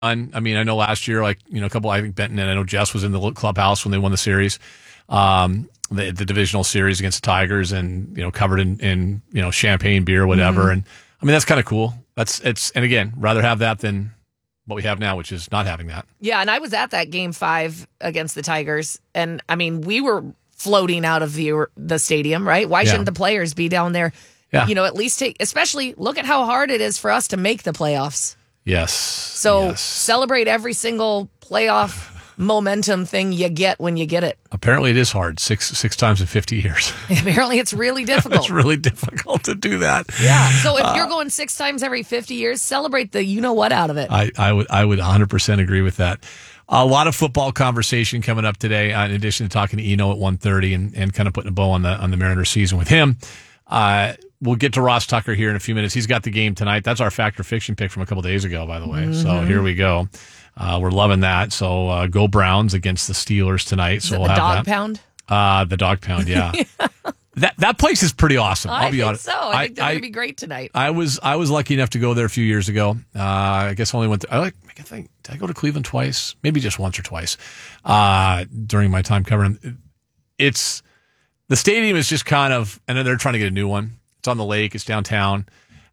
I mean, I know last year, like, a couple, I think Benton and I know Jess was in the clubhouse when they won the series, the divisional series against the Tigers, and, covered in champagne, beer, whatever. And I mean, that's kind of cool. And again, rather have that than what we have now, which is not having that. Yeah. And I was at that game 5 against the Tigers. And I mean, we were floating out of the stadium, right? Why shouldn't the players be down there? Yeah. At least especially look at how hard it is for us to make the playoffs. Yes. So celebrate every single playoff momentum thing you get when you get it. Apparently it is hard, six times in 50 years. Apparently it's really difficult. It's really difficult to do that. Yeah. So if you're going 6 times every 50 years, celebrate the you-know-what out of it. I would 100% agree with that. A lot of football conversation coming up today, in addition to talking to Eno at 1:30 and kind of putting a bow on the Mariners season with him. We'll get to Ross Tucker here in a few minutes. He's got the game tonight. That's our Fact or Fiction pick from a couple days ago, by the way. Mm-hmm. So here we go. We're loving that. So go Browns against the Steelers tonight. So we'll have Dog Pound? The Dog Pound, yeah. That place is pretty awesome. I'll be honest. So I think they're going to be great tonight. I was lucky enough to go there a few years ago. I guess I only went. Did I go to Cleveland twice? Maybe just once or twice during my time covering. The stadium is just kind of, and then they're trying to get a new one. It's on the lake. It's downtown.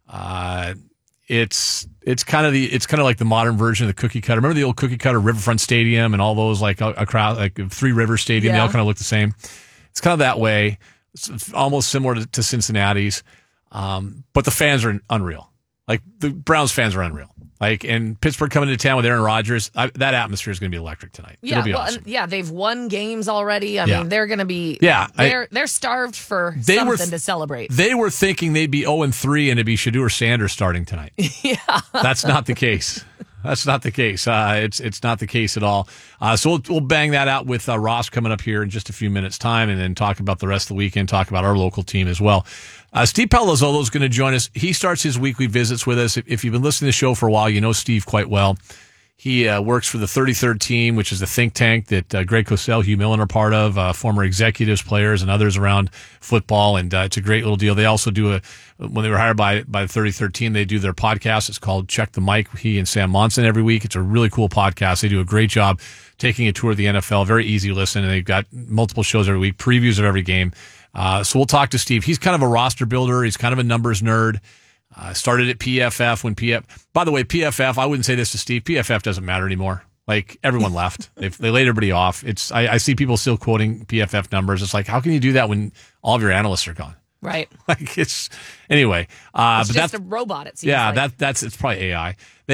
It's kind of like the modern version of the cookie cutter. Remember the old cookie cutter Riverfront Stadium and all those like a crowd, like Three Rivers Stadium. They all kind of look the same. It's kind of that way. It's almost similar to Cincinnati's, but the fans are unreal. Like the Browns fans are unreal. Like, and Pittsburgh coming to town with Aaron Rodgers, that atmosphere is going to be electric tonight. Yeah, It'll be awesome. They've won games already. I mean, they're going to be. Yeah, they're starved for something to celebrate. They were thinking they'd be 0-3 and it'd be Shedeur Sanders starting tonight. Yeah, that's not the case. That's not the case. It's not the case at all. So we'll bang that out with Ross coming up here in just a few minutes' time, and then talk about the rest of the weekend, talk about our local team as well. Steve Palazzolo is going to join us. He starts his weekly visits with us. If you've been listening to the show for a while, you know Steve quite well. He works for the 33rd Team, which is the think tank that Greg Cosell, Hugh Millen are part of, former executives, players, and others around football. And it's a great little deal. They also do when they were hired by the 33rd Team, they do their podcast. It's called Check the Mic. He and Sam Monson every week. It's a really cool podcast. They do a great job taking a tour of the NFL. Very easy listen. And they've got multiple shows every week, previews of every game. So we'll talk to Steve. He's kind of a roster builder. He's kind of a numbers nerd. Started at PFF when by the way, PFF, I wouldn't say this to Steve, PFF doesn't matter anymore. Like, everyone left. They laid everybody off. I see people still quoting PFF numbers. It's like, how can you do that when all of your analysts are gone? Right. Like, anyway. It's but just that's a robot, it seems like. It's probably AI.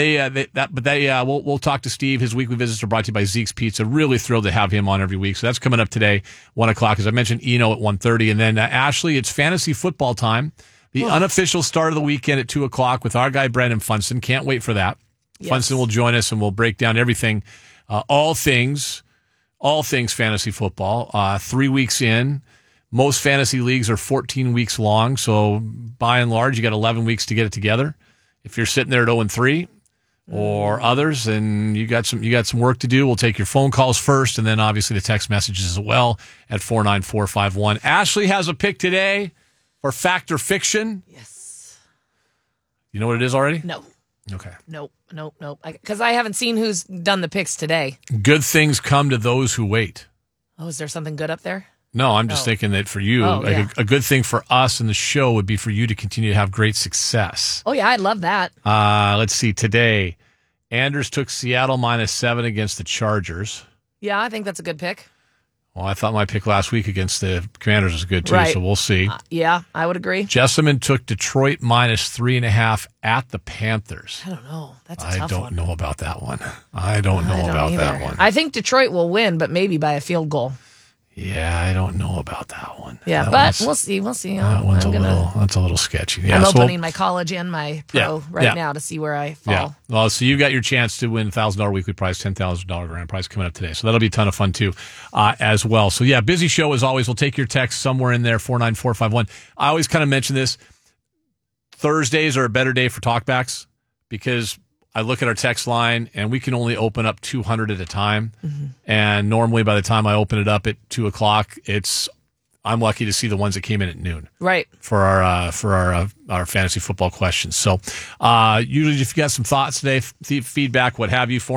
We'll talk to Steve. His weekly visits are brought to you by Zeke's Pizza. Really thrilled to have him on every week. So that's coming up today, 1:00. As I mentioned, Eno at 1:30. And then Ashley, it's fantasy football time. The unofficial start of the weekend at 2:00 with our guy, Brendan Funston. Can't wait for that. Yes. Funston will join us and we'll break down everything, all things fantasy football. 3 weeks in. Most fantasy leagues are 14 weeks long. So by and large, you got 11 weeks to get it together. If you're sitting there at 0-3 or others, and you got some work to do, we'll take your phone calls first and then obviously the text messages as well at 49451. Ashley has a pick today. Or fact or fiction? Yes. You know what it is already? No. Okay. Nope. Because I haven't seen who's done the picks today. Good things come to those who wait. Oh, is there something good up there? No, I'm just thinking that for you, a good thing for us in the show would be for you to continue to have great success. Oh, yeah, I'd love that. Let's see. Today, Anders took Seattle -7 against the Chargers. Yeah, I think that's a good pick. Well, I thought my pick last week against the Commanders was good, too, right. So we'll see. Yeah, I would agree. Jessamine took Detroit -3.5 at the Panthers. I don't know. That's a tough one. I don't know about that one. I don't know about that one. I think Detroit will win, but maybe by a field goal. Yeah, I don't know about that one. Yeah, but we'll see. We'll see. That's a little sketchy. Yeah, I'm opening my college and my pro now to see where I fall. Yeah. Well, so you got your chance to win $1,000 weekly prize, $10,000 grand prize coming up today. So that'll be a ton of fun too, as well. So yeah, busy show as always. We'll take your text somewhere in there, 49451. I always kind of mention this. Thursdays are a better day for talkbacks because I look at our text line, and we can only open up 200 at a time. Mm-hmm. And normally by the time I open it up at 2:00, it's I'm lucky to see the ones that came in at noon. Right. For our fantasy football questions. So usually if you got some thoughts today, feedback, what have you,